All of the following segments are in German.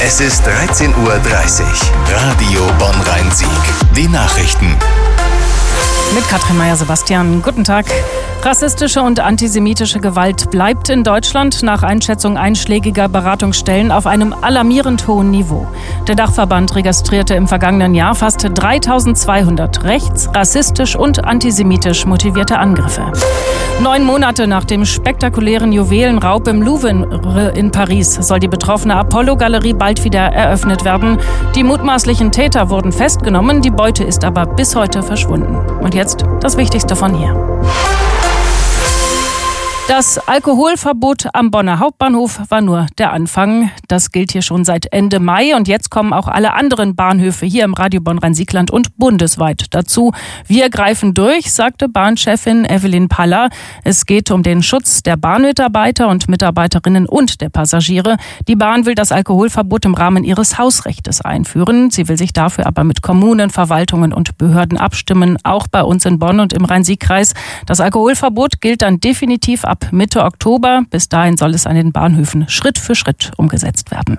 Es ist 13:30 Uhr. Radio Bonn-Rhein-Sieg. Die Nachrichten. Mit Katrin Meyer-Sebastian. Guten Tag. Rassistische und antisemitische Gewalt bleibt in Deutschland nach Einschätzung einschlägiger Beratungsstellen auf einem alarmierend hohen Niveau. Der Dachverband registrierte im vergangenen Jahr fast 3200 rechts-, rassistisch und antisemitisch motivierte Angriffe. 9 Monate nach dem spektakulären Juwelenraub im Louvre in Paris soll die betroffene Apollo-Galerie bald wieder eröffnet werden. Die mutmaßlichen Täter wurden festgenommen, die Beute ist aber bis heute verschwunden. Und jetzt das Wichtigste von hier. Das Alkoholverbot am Bonner Hauptbahnhof war nur der Anfang. Das gilt hier schon seit Ende Mai und jetzt kommen auch alle anderen Bahnhöfe hier im Radio Bonn-Rhein-Sieg-Land und bundesweit dazu. Wir greifen durch, sagte Bahnchefin Evelyn Paller. Es geht um den Schutz der Bahnmitarbeiter und Mitarbeiterinnen und der Passagiere. Die Bahn will das Alkoholverbot im Rahmen ihres Hausrechtes einführen. Sie will sich dafür aber mit Kommunen, Verwaltungen und Behörden abstimmen, auch bei uns in Bonn und im Rhein-Sieg-Kreis. Das Alkoholverbot gilt dann definitiv ab Mitte Oktober. Bis dahin soll es an den Bahnhöfen Schritt für Schritt umgesetzt werden.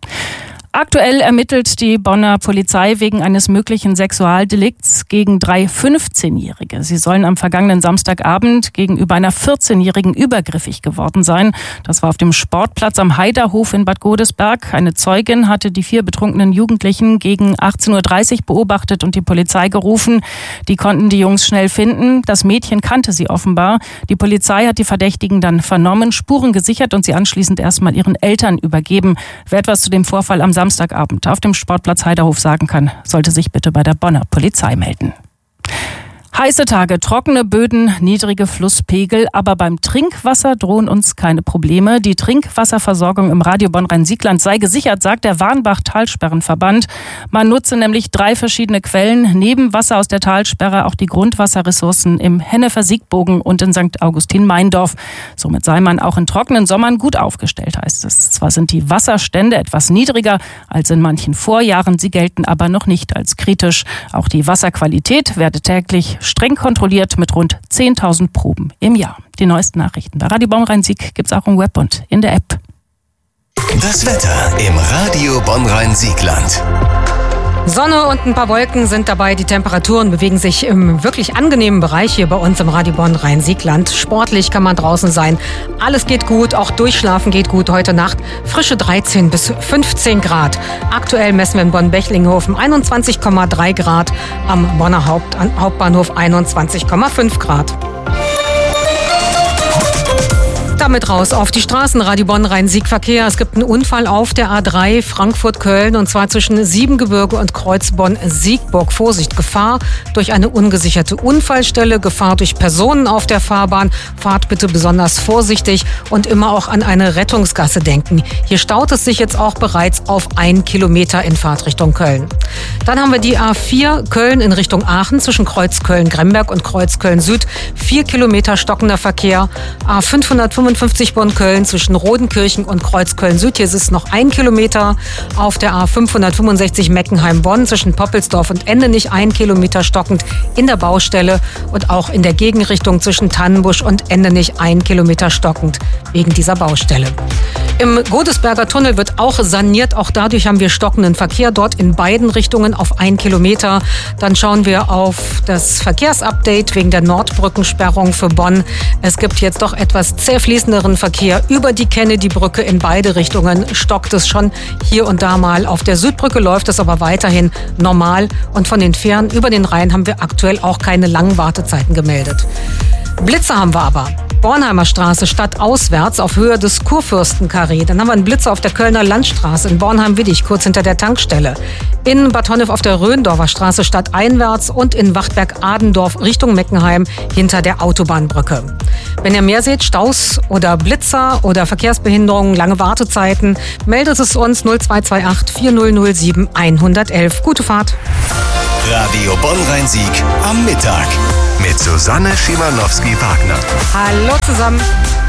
Aktuell ermittelt die Bonner Polizei wegen eines möglichen Sexualdelikts gegen 3 15-Jährige. Sie sollen am vergangenen Samstagabend gegenüber einer 14-Jährigen übergriffig geworden sein. Das war auf dem Sportplatz am Heiderhof in Bad Godesberg. Eine Zeugin hatte die 4 betrunkenen Jugendlichen gegen 18:30 Uhr beobachtet und die Polizei gerufen. Die konnten die Jungs schnell finden. Das Mädchen kannte sie offenbar. Die Polizei hat die Verdächtigen dann vernommen, Spuren gesichert und sie anschließend erstmal ihren Eltern übergeben. Wer etwas zu dem Vorfall am Samstagabend auf dem Sportplatz Heiderhof sagen kann, sollte sich bitte bei der Bonner Polizei melden. Heiße Tage, trockene Böden, niedrige Flusspegel, aber beim Trinkwasser drohen uns keine Probleme. Die Trinkwasserversorgung im Radio Bonn-Rhein-Sieg-Land sei gesichert, sagt der Warnbach-Talsperrenverband. Man nutze nämlich 3 verschiedene Quellen, neben Wasser aus der Talsperre auch die Grundwasserressourcen im Hennefer-Siegbogen und in St. Augustin-Meindorf. Somit sei man auch in trockenen Sommern gut aufgestellt, heißt es. Zwar sind die Wasserstände etwas niedriger als in manchen Vorjahren, sie gelten aber noch nicht als kritisch. Auch die Wasserqualität werde täglich streng kontrolliert mit rund 10.000 Proben im Jahr. Die neuesten Nachrichten bei Radio Bonn-Rhein-Sieg gibt's auch im Web und in der App. Das Wetter im Radio Bonn-Rhein-Sieg-Land. Sonne und ein paar Wolken sind dabei. Die Temperaturen bewegen sich im wirklich angenehmen Bereich hier bei uns im Radio Bonn-Rhein-Sieg-Land. Sportlich kann man draußen sein. Alles geht gut, auch durchschlafen geht gut. Heute Nacht frische 13 bis 15 Grad. Aktuell messen wir in Bonn-Bechlinghofen 21,3 Grad, am Bonner Hauptbahnhof 21,5 Grad. Damit raus auf die Straßen, Radio Bonn-Rhein-Sieg-Verkehr. Es gibt einen Unfall auf der A3 Frankfurt-Köln und zwar zwischen Siebengebirge und Kreuz Bonn-Siegburg. Vorsicht, Gefahr durch eine ungesicherte Unfallstelle, Gefahr durch Personen auf der Fahrbahn. Fahrt bitte besonders vorsichtig und immer auch an eine Rettungsgasse denken. Hier staut es sich jetzt auch bereits auf 1 Kilometer in Fahrtrichtung Köln. Dann haben wir die A4 Köln in Richtung Aachen zwischen Kreuz Köln-Gremberg und Kreuz Köln-Süd. 4 Kilometer stockender Verkehr. A555 Bonn-Köln zwischen Rodenkirchen und Kreuz Köln-Süd. Hier ist es noch 1 Kilometer. Auf der A565 Meckenheim-Bonn zwischen Poppelsdorf und Endenich 1 Kilometer stockend in der Baustelle und auch in der Gegenrichtung zwischen Tannenbusch und Endenich 1 Kilometer stockend wegen dieser Baustelle. Im Godesberger Tunnel wird auch saniert. Auch dadurch haben wir stockenden Verkehr dort in beiden Richtungen auf 1 Kilometer. Dann schauen wir auf das Verkehrsupdate wegen der Nordbrückensperrung für Bonn. Es gibt jetzt doch etwas zäh fließenderen Verkehr über die Kennedy-Brücke in beide Richtungen. Stockt es schon hier und da mal. Auf der Südbrücke läuft es aber weiterhin normal. Und von den Fähren über den Rhein haben wir aktuell auch keine langen Wartezeiten gemeldet. Blitze haben wir aber. Bornheimer Straße stadtauswärts auf Höhe des Kurfürstenkarree. Dann haben wir einen Blitzer auf der Kölner Landstraße in Bornheim-Widdig, kurz hinter der Tankstelle. In Bad Honnef auf der Röndorfer Straße stadteinwärts und in Wachtberg-Adendorf Richtung Meckenheim hinter der Autobahnbrücke. Wenn ihr mehr seht, Staus oder Blitzer oder Verkehrsbehinderungen, lange Wartezeiten, meldet es uns 0228 4007 111. Gute Fahrt. Radio Bonn-Rhein-Sieg am Mittag mit Susanne Schimanowski-Wagner. Hallo zusammen.